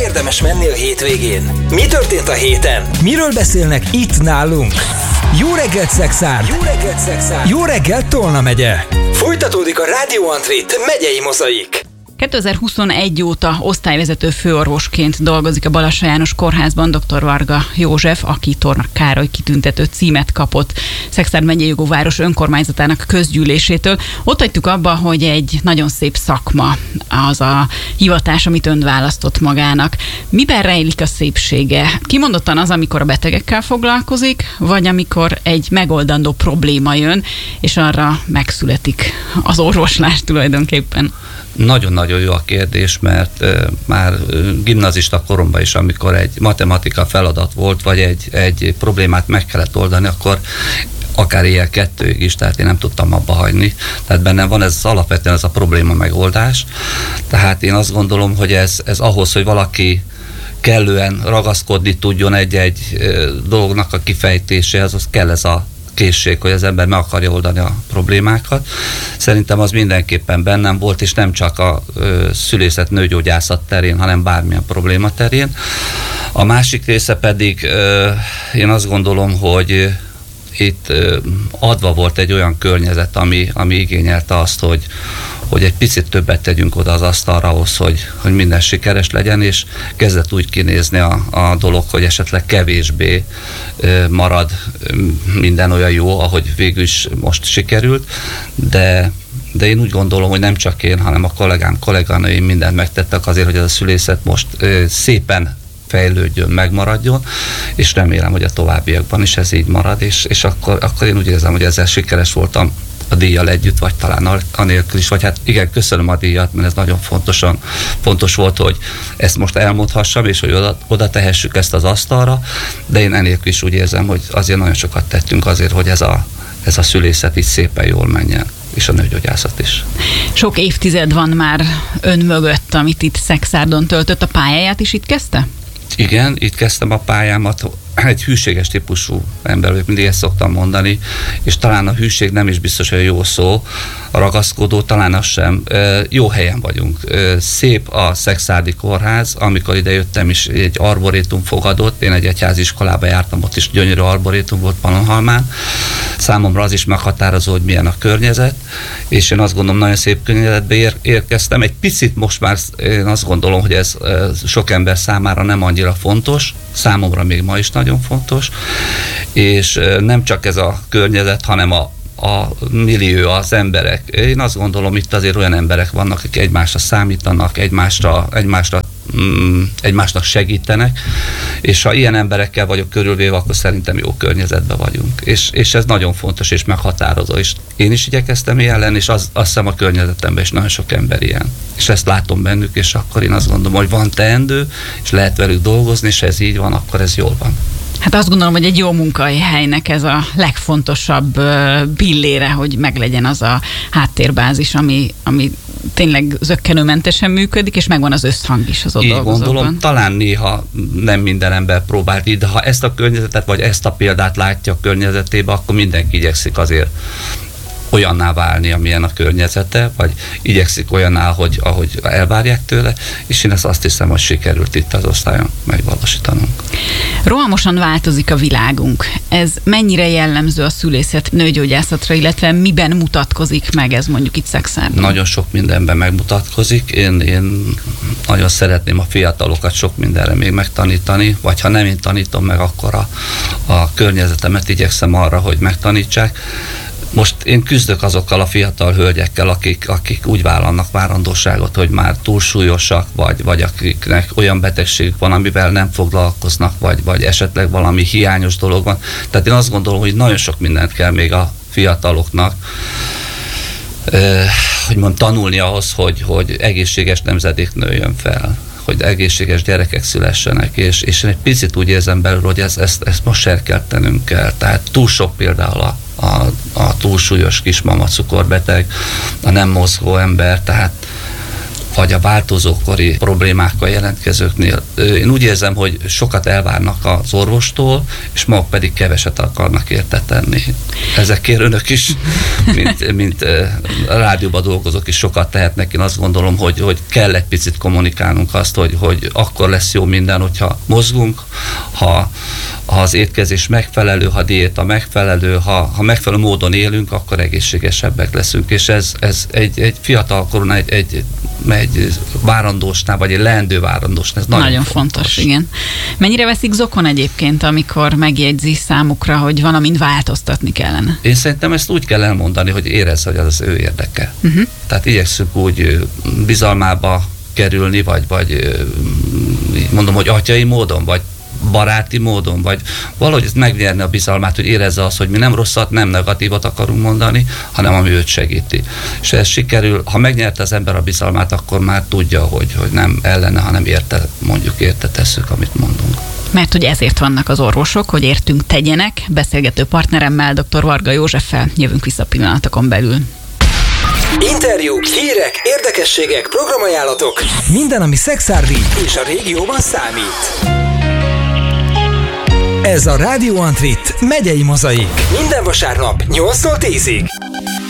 érdemes menni a hétvégén? Mi történt a héten? Miről beszélnek itt nálunk? Jó reggelt, Szexárd! Jó reggelt, Szexárd! Jó reggelt, Tolna megye! Folytatódik a Rádió Antrit megyei mozaik. 2021 óta osztályvezető főorvosként dolgozik a Balassa János Kórházban dr. Varga József, aki Torna Károly kitüntető címet kapott Szexárd megyei jogóváros önkormányzatának közgyűlésétől. Ott hagytuk abba, hogy egy nagyon szép szakma az a hivatás, amit ön választott magának. Miben rejlik a szépsége? Kimondottan az, amikor a betegekkel foglalkozik, vagy amikor egy megoldandó probléma jön, és arra megszületik az orvoslás tulajdonképpen? Nagyon-nagyon jó a kérdés, mert már gimnazista koromban is, amikor egy matematika feladat volt, vagy egy problémát meg kellett oldani, akkor akár éjjel 2-ig is, tehát én nem tudtam abba hagyni. Tehát bennem van ez alapvetően ez a probléma megoldás. Tehát én azt gondolom, hogy ez ahhoz, hogy valaki kellően ragaszkodni tudjon egy-egy dolognak a kifejtéséhez, az kell ez a készség, hogy az ember meg akarja oldani a problémákat. Szerintem az mindenképpen bennem volt, és nem csak a szülészet nőgyógyászat terén, hanem bármilyen probléma terén. A másik része pedig én azt gondolom, hogy itt adva volt egy olyan környezet, ami igényelte azt, hogy egy picit többet tegyünk oda az asztalra ahhoz, hogy minden sikeres legyen, és kezdett úgy kinézni a dolog, hogy esetleg kevésbé marad minden olyan jó, ahogy végül is most sikerült, de én úgy gondolom, hogy nem csak én, hanem a kolléganőim mindent megtettek azért, hogy ez a szülészet most szépen fejlődjön, megmaradjon, és remélem, hogy a továbbiakban is ez így marad, és akkor én úgy érzem, hogy ezzel sikeres voltam a díjjal együtt, vagy talán anélkül is, vagy hát igen, köszönöm a díjat, mert ez nagyon fontos volt, hogy ezt most elmondhassam, és hogy oda tehessük ezt az asztalra, de én enélkül is úgy érzem, hogy azért nagyon sokat tettünk azért, hogy ez a szülészet így szépen jól menjen, és a nőgyógyászat is. Sok évtized van már ön mögött, amit itt Szexárdon töltött. A pályáját is itt kezdte? Igen, itt kezdtem a pályámat. Egy hűséges típusú ember vagyok, mindig ezt szoktam mondani, és talán a hűség nem is biztos, hogy jó szó, a ragaszkodó talán az sem. Jó helyen vagyunk. Szép a Szexárdi Kórház, amikor ide jöttem is egy arborétum fogadott, én egy egyházi iskolába jártam, ott is gyönyörű arborétum volt Pannonhalmán. Számomra az is meghatározó, hogy milyen a környezet, és én azt gondolom, nagyon szép környezetbe érkeztem. Egy picit most már én azt gondolom, hogy ez sok ember számára nem annyira fontos, számomra még ma is nagyon fontos, és nem csak ez a környezet, hanem a millió, az emberek. Én azt gondolom, itt azért olyan emberek vannak, akik egymásra számítanak, egymásnak segítenek, és ha ilyen emberekkel vagyok körülvéve, akkor szerintem jó környezetben vagyunk. És ez nagyon fontos és meghatározó, és én is igyekeztem ilyen lenni, és azt hiszem a környezetemben is nagyon sok ember ilyen. És ezt látom bennük, és akkor én azt gondolom, hogy van teendő, és lehet velük dolgozni, és ez így van, akkor ez jól van. Hát azt gondolom, hogy egy jó munkahelynek ez a legfontosabb pillére, hogy meglegyen az a háttérbázis, ami tényleg zökkenőmentesen működik, és megvan az összhang is az ott dolgozókban. Így gondolom, talán néha nem minden ember próbál így, de ha ezt a környezetet, vagy ezt a példát látja a környezetébe, akkor mindenki igyekszik azért olyanná válni, amilyen a környezete, vagy igyekszik olyanná, ahogy elvárják tőle, és én azt hiszem, hogy sikerült itt az osztályon megvalósítanunk. Rohamosan változik a világunk. Ez mennyire jellemző a szülészet nőgyógyászatra, illetve miben mutatkozik meg ez mondjuk itt Szexárdon? Nagyon sok mindenben megmutatkozik. Én nagyon szeretném a fiatalokat sok mindenre még megtanítani, vagy ha nem én tanítom meg, akkor a környezetemet igyekszem arra, hogy megtanítsák. Most én küzdök azokkal a fiatal hölgyekkel, akik úgy vállalnak várandóságot, hogy már túlsúlyosak, vagy akiknek olyan betegségük van, amivel nem foglalkoznak, vagy esetleg valami hiányos dolog van. Tehát én azt gondolom, hogy nagyon sok mindent kell még a fiataloknak tanulni ahhoz, hogy egészséges nemzedék nőjön fel, hogy egészséges gyerekek szülessenek, és én egy picit úgy érzem belül, hogy ezt most serkeltenünk kell. Tehát túl sok például a túlsúlyos kismama, cukorbeteg, a nem mozgó ember, tehát vagy a változókori problémákkal jelentkezőknél. Én úgy érzem, hogy sokat elvárnak az orvostól, és maguk pedig keveset akarnak érte tenni. Ezekért önök is, mint a rádióban dolgozók is sokat tehetnek. Én azt gondolom, hogy kell egy picit kommunikálnunk azt, hogy akkor lesz jó minden, hogyha mozgunk, ha az étkezés megfelelő, ha diéta megfelelő, ha megfelelő módon élünk, akkor egészségesebbek leszünk, és ez egy fiatalkorú, egy várandósnál, vagy egy leendő várandósnál, ez nagyon fontos. Igen. Mennyire veszik zokon egyébként, amikor megjegyzi számukra, hogy van, amint változtatni kellene? Én szerintem ezt úgy kell elmondani, hogy érezze, hogy az ő érdeke. Tehát igyekszünk úgy bizalmába kerülni, vagy mondom, hogy atyai módon, vagy baráti módon, vagy valahogy megnyerni a bizalmát, hogy érezze azt, hogy mi nem rosszat, nem negatívat akarunk mondani, hanem ami őt segíti. És ez sikerül, ha megnyerte az ember a bizalmát, akkor már tudja, hogy nem ellene, hanem érte tesszük, amit mondunk. Mert hogy ezért vannak az orvosok, hogy értünk tegyenek. Beszélgető partneremmel, dr. Varga Józseffel jövünk vissza pillanatokon belül. Interjúk, hírek, érdekességek, programajánlatok. Minden, ami szexárdi és a régióban számít. Ez a Radio Antrit megyei mozaik. Minden vasárnap 8-tól 10-ig.